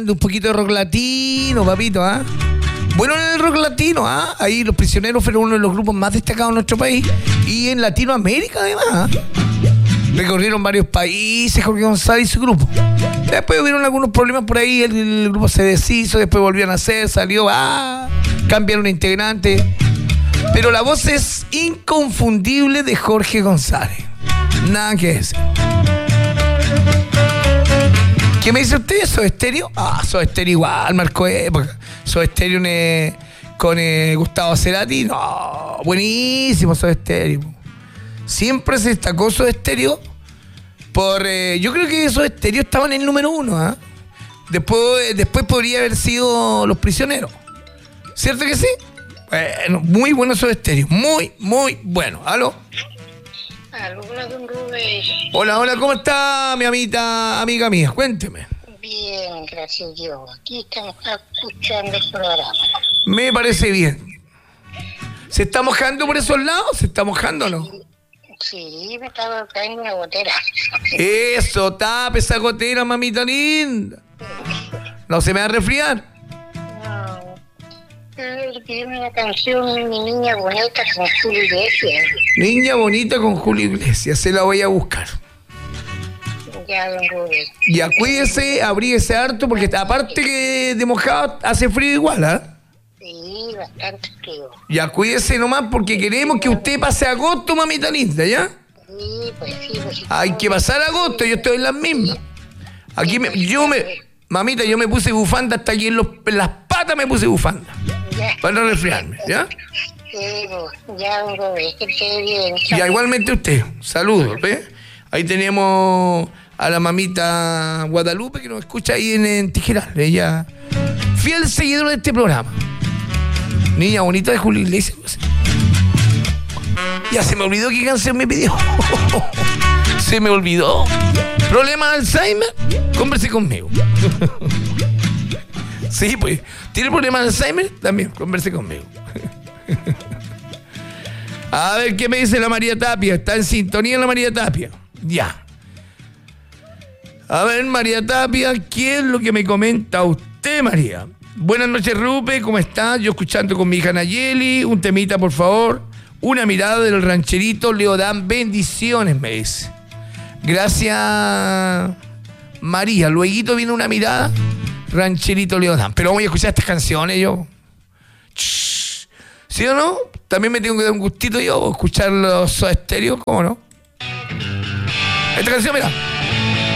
un poquito de rock latino, papito, ¿ah? Bueno, en el rock latino, ¿ah? Ahí Los Prisioneros fueron uno de los grupos más destacados en nuestro país y en Latinoamérica además, ¿ah? Recorrieron varios países Jorge González y su grupo. Después hubieron algunos problemas por ahí, el grupo se deshizo, después volvió a nacer, salió, cambiaron integrante. Pero la voz es inconfundible de Jorge González. Nada que decir. ¿Qué me dice usted? ¿Soda Stereo? Soda Stereo igual, marcó época. Soda Stereo con Gustavo Cerati. No, buenísimo Soda Stereo. Siempre se destacó Soda Stereo por... yo creo que Soda Stereo estaba en el número 1, ¿eh? Después podría haber sido Los Prisioneros. ¿Cierto que sí? Bueno, muy bueno Soda Stereo. Muy, muy bueno. ¿Aló? Hola, don Rubén. Hola, ¿cómo está mi amiga mía? Cuénteme. Bien, gracias a Dios. Aquí estamos escuchando el programa. Me parece bien. ¿Se está mojando por esos lados? ¿Se está mojando o no? Sí, me estaba cayendo una gotera. Eso, tape esa gotera, mamita linda. ¿No se me va a resfriar? No. Le pidió una canción, Mi Niña Bonita, con Julio Iglesias. Niña Bonita con Julio Iglesias, se la voy a buscar. Ya, don Rubén. Ya, cuídese, abríguese harto, porque aparte que de mojado hace frío igual, ¿ah? Sí, bastante frío. Ya, cuídese nomás, porque queremos que usted pase agosto, mamita linda, ¿ya? Sí, pues sí. Hay que pasar agosto, yo estoy en las mismas. Aquí mamita, yo me puse bufanda hasta aquí en las patas me puse bufanda. Ya. Para no resfriarme, ¿ya? Sí, ya, don Rubén, que esté bien. Ya, igualmente usted. Saludos, ¿ves? Ahí tenemos a la mamita Guadalupe que nos escucha ahí en Tijeral. Ella, fiel seguidora de este programa. Niña Bonita de Julio Iglesias. Ya se me olvidó qué canción me pidió. Se me olvidó. ¿Problema de Alzheimer? Converse conmigo. Sí, pues. ¿Tiene problema de Alzheimer? También, converse conmigo. A ver, ¿qué me dice la María Tapia? ¿Está en sintonía la María Tapia? Ya. A ver, María Tapia, ¿qué es lo que me comenta usted, María? Buenas noches, Rupe, ¿cómo estás? Yo escuchando con mi hija Nayeli. Un temita, por favor. Una mirada del rancherito Leodán. Bendiciones, me dice. Gracias, María. Lueguito viene una mirada. Rancherito Leodán. Pero voy a escuchar estas canciones yo. ¿Sí o no? También me tengo que dar un gustito yo escuchar los Soda Stereo, ¿cómo no? Esta canción, mira.